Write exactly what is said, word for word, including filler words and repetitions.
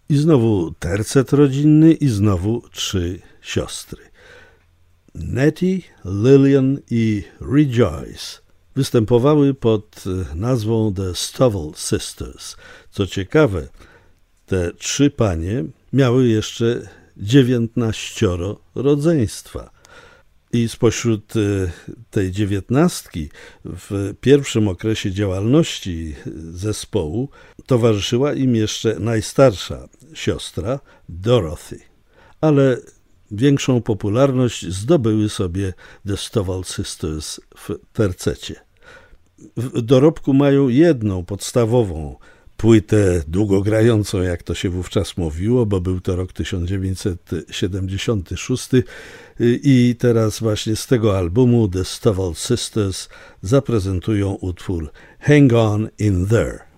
I znowu tercet rodzinny i znowu trzy siostry. Nettie, Lillian i Rejoice występowały pod nazwą The Stovall Sisters. Co ciekawe, te trzy panie miały jeszcze dziewiętnaścioro rodzeństwa. I spośród tej dziewiętnastki w pierwszym okresie działalności zespołu towarzyszyła im jeszcze najstarsza siostra Dorothy. Ale większą popularność zdobyły sobie The Stovall Sisters w tercecie. W dorobku mają jedną podstawową płytę długogrającą, jak to się wówczas mówiło, bo był to rok tysiąc dziewięćset siedemdziesiąty szósty i teraz właśnie z tego albumu The Stovall Sisters zaprezentują utwór Hang On In There.